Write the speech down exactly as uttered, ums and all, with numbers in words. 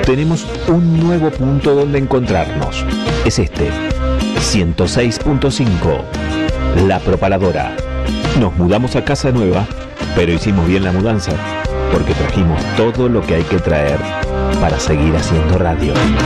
tenemos un nuevo punto donde encontrarnos. Es este, ciento seis punto cinco, La Propaladora. Nos mudamos a casa nueva, pero hicimos bien la mudanza, porque trajimos todo lo que hay que traer para seguir haciendo radio.